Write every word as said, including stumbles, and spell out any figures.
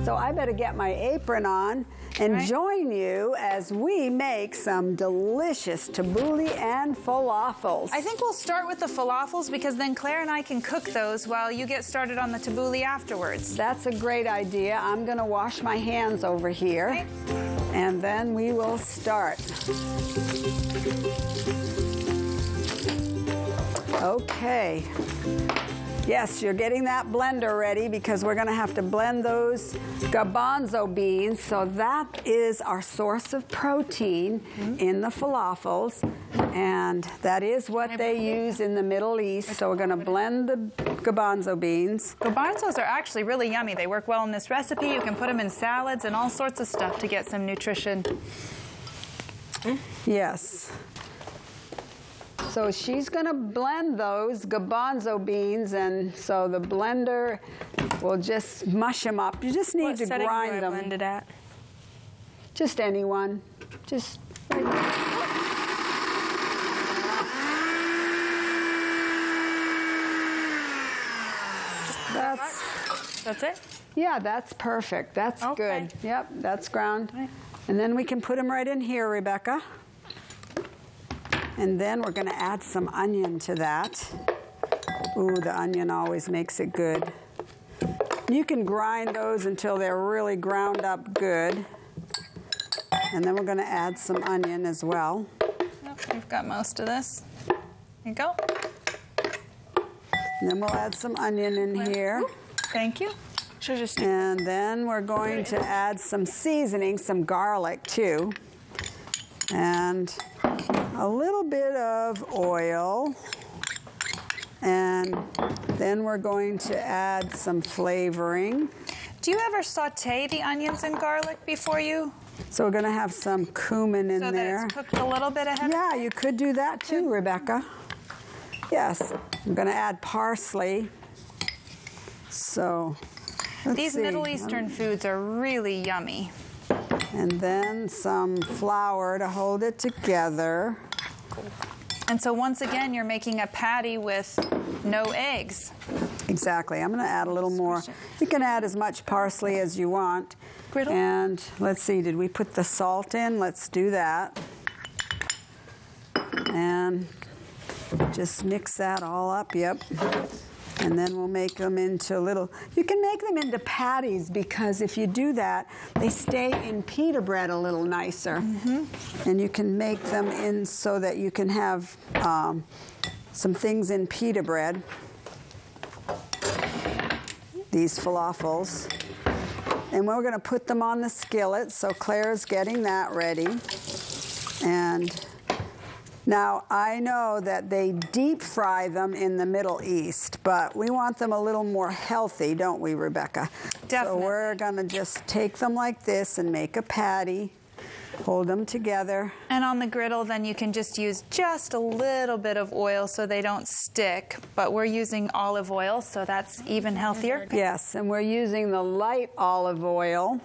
So I better get my apron on and right. join you as we make some delicious tabbouleh and falafels. I think we'll start with the falafels because then Claire and I can cook those while you get started on the tabbouleh afterwards. That's a great idea. I'm going to wash my hands over here, Okay. and then we will start. Okay. Yes, you're getting that blender ready because we're going to have to blend those garbanzo beans. So that is our source of protein mm-hmm. in the falafels. And that is what they use in the Middle East. So we're going to blend the garbanzo beans. Garbanzos are actually really yummy. They work well in this recipe. You can put them in salads and all sorts of stuff to get some nutrition. Yes. So she's going to blend those garbanzo beans, and so the blender will just mush them up. You just need what to grind do I them. blend it at? Just anyone. Just right there. That's, that's it? Yeah, that's perfect. That's okay. good. Yep, that's ground. Right. And then we can put them right in here, Rebecca. And then we're going to add some onion to that. Ooh, the onion always makes it good. You can grind those until they're really ground up good. And then we're going to add some onion as well. Yep, we've got most of this. There you go. And then we'll add some onion in here. Thank you. Should just and then we're going to add some seasoning, some garlic too. And a little bit of oil, and then we're going to add some flavoring. Do you ever saute the onions and garlic before you? So we're going to have some cumin in so there. So that it's cooked a little bit ahead? Yeah, you could do that too, Rebecca. Yes, I'm going to add parsley. So let's These see. Middle Eastern foods are really yummy. And then some flour to hold it together. And so once again, you're making a patty with no eggs. Exactly. I'm going to add a little more. You can add as much parsley as you want. Griddle? And let's see, did we put the salt in? Let's do that. And just mix that all up. Yep. And then we'll make them into little, you can make them into patties because if you do that, they stay in pita bread a little nicer. Mm-hmm. And you can make them in so that you can have um, some things in pita bread. These falafels. And we're going to put them on the skillet, so Claire's getting that ready. And now, I know that they deep fry them in the Middle East, but we want them a little more healthy, don't we, Rebecca? Definitely. So we're going to just take them like this and make a patty, hold them together. And on the griddle, then you can just use just a little bit of oil so they don't stick, but we're using olive oil, so that's even healthier. Yes, and we're using the light olive oil.